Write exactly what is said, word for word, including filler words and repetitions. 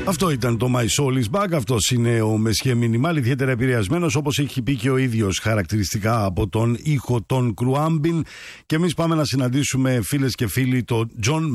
Αυτό ήταν το My Soul is Back. Αυτός είναι ο Μεσχέ Μινιμάλ, ιδιαίτερα επηρεασμένος, όπως έχει πει και ο ίδιος, χαρακτηριστικά από τον ήχο των Κρουάμπιν. Και εμείς πάμε να συναντήσουμε, φίλες και φίλοι, τον John